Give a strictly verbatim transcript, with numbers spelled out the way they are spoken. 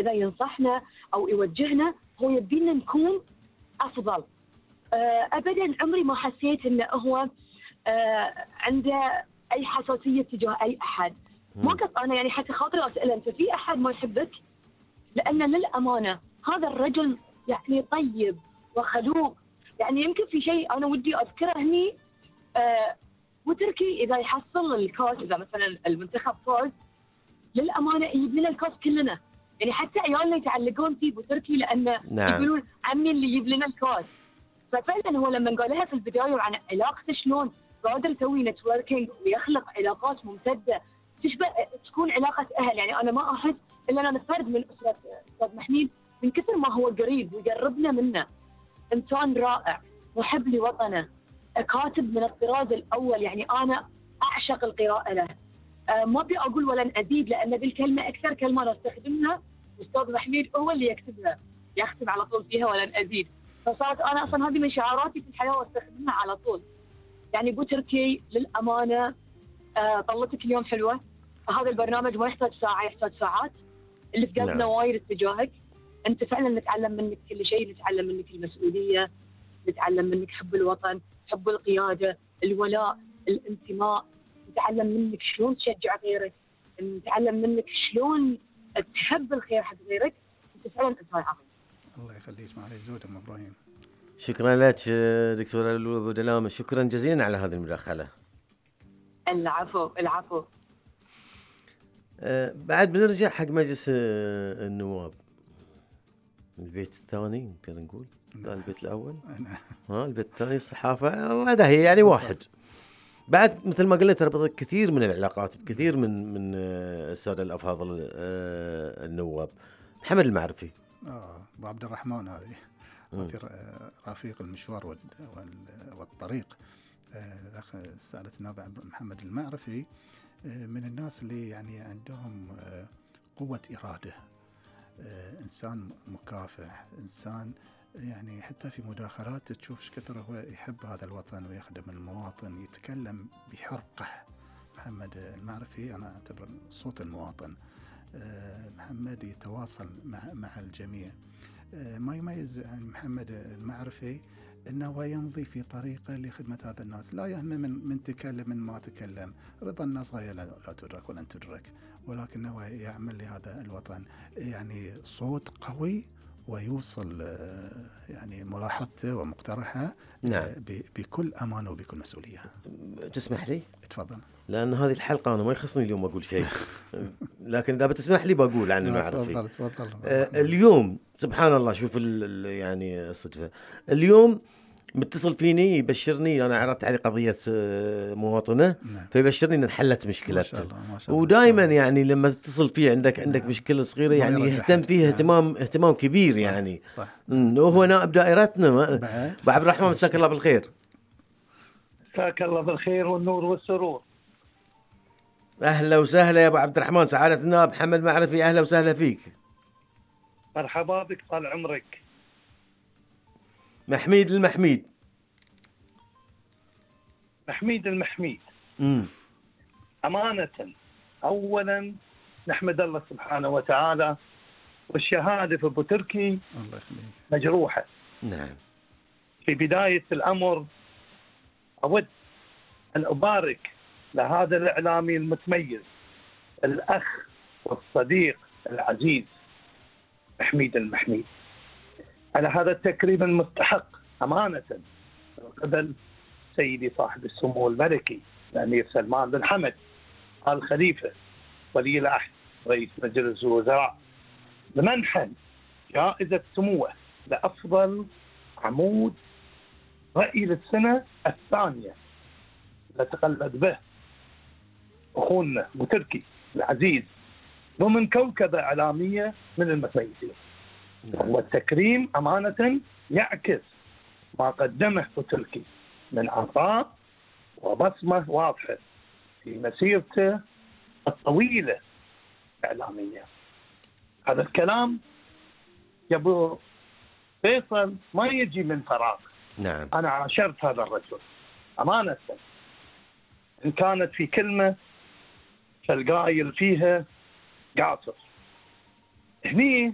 إذا ينصحنا أو يوجهنا هو يبينا نكون أفضل. أبداً عمري ما حسيت إنه هو عنده أي حساسية تجاه أي أحد. ما قط أنا يعني حتى خاطري أسأله أنت في أحد ما يحبك؟ لأن للأمانة هذا الرجل يعني طيب وخلوق. يعني يمكن في شيء أنا ودي أذكره هني، وتركي إذا يحصل الكاس، إذا مثلا المنتخب فاز للأمانة يجيب لنا الكاس كلنا، يعني حتى عيالنا يتعلقون فيه بتركي لأنه نعم. يقولون عمي اللي يجيب لنا الكاس. ففعلا هو لما قالها في البداية وعن علاقته شلون قادر يسوي نتوركينج ويخلق علاقات ممتدة تشبه تكون علاقة أهل. يعني أنا ما أحس إلا أنا فرد من أسرة أستاذ محميد من كثر ما هو قريب ويقربنا منه. إنسان رائع، محب لوطنه، كاتب من الطراز الأول. يعني أنا أعشق القراءة له. أه ما أبي أقول ولن أزيد لأن ذي الكلمة أكثر كلمة نستخدمها أستاذ محميد هو اللي يكتبها، يختم على طول فيها ولن أزيد. فصارت أنا أصلاً هذه من شعاراتي في الحياة واستخدمها على طول. يعني أبو تركي للأمانة أه طلتك اليوم حلوة. هذا البرنامج ما يحتاج ساعة، يحتاج ساعات. اللي في قلبنا وايد اتجاهك. أنت فعلاً نتعلم منك كل شيء، نتعلم منك المسؤولية، نتعلم منك حب الوطن، حب القيادة، الولاء، الانتماء. نتعلم منك شلون تشجع غيرك، نتعلم منك شلون تحب الخير حق غيرك. أنت فعلاً إنسان عظيم. الله يخليك. معليش زود أم إبراهيم. شكرا لك دكتورة أبو دلامة، شكرا جزيلا على هذه المداخلة. العفو العفو. أه بعد بنرجع حق مجلس النواب، البيت الثاني نقدر نقول. البيت الأول ها البيت الثاني الصحافة، هذا هي يعني واحد. بعد مثل ما قلت ربط كثير من العلاقات بكثير من من السادة الأفاضل النواب. محمد المعرفي اه ابو عبد الرحمن، هذه رفيق المشوار والطريق. الاخ السادة النائب محمد المعرفي من الناس اللي يعني عندهم قوة إرادة، إنسان مكافح، إنسان يعني حتى في مداخلات تشوف ايش كثر هو يحب هذا الوطن ويخدم المواطن، يتكلم بحرقة. محمد المعرفي أنا أعتبر صوت المواطن. محمد يتواصل مع مع الجميع. ما يميز عن محمد المعرفي انه هو يمضي في طريقه لخدمه هذا الناس، لا يهم من من تكلم من ما تكلم. رضا الناس غايه لا تدرك ولن تدرك، ولكنه يعمل لهذا الوطن يعني صوت قوي ويوصل يعني ملاحظته ومقترحه نعم. بكل أمان وبكل مسؤولية. تسمح لي؟ تفضل. لأن هذه الحلقة أنا ما يخصني اليوم أقول شيء، لكن إذا بتسمح لي بقول عن المعرفي. تفضل تفضل. آه اليوم سبحان الله، شوف يعني الصدفة، اليوم متصل فيني يبشرني، أنا عرضت عليه قضية مواطنة نعم. فيبشرني إن انحلت مشكلته. ودائما يعني لما تتصل فيه عندك عندك نعم. مشكلة صغيرة يعني يهتم فيها اهتمام نعم. اهتمام كبير صح. يعني صح. وهو نعم. نائب دائرتنا أبو عبد الرحمن، مساك الله بالخير. مساك الله بالخير والنور والسرور. أهلا وسهلا يا أبو عبد الرحمن، سعادة النائب محمد معرفي، أهلا وسهلا فيك. مرحبا بك، طال عمرك. محميد المحميد. محميد المحميد. امم أمانة أولا نحمد الله سبحانه وتعالى، والشهادة في أبو تركي الله يخليك مجروحة. نعم. في بداية الأمر أود أن أبارك لهذا الإعلامي المتميز، الأخ والصديق العزيز محميد المحميد، على هذا التكريم المستحق أمانة من قبل سيدي صاحب السمو الملكي الأمير سلمان بن حمد آل خليفة ولي العهد رئيس مجلس الوزراء، بمنحا جائزة سموه لأفضل عمود رأي للسنة الثانية نتقلد به أخونا أبو تركي العزيز ضمن كوكبة إعلامية من المتميزين. هو التكريم أمانة يعكس ما قدمه أبو تركي من عطاء وبصمة واضحة في مسيرته الطويلة إعلامية. هذا الكلام يا أبو فيصل ما يجي من فراغ. نعم. أنا عاشرت هذا الرجل أمانة، إن كانت في كلمة فالقائل فيها قاصر. هني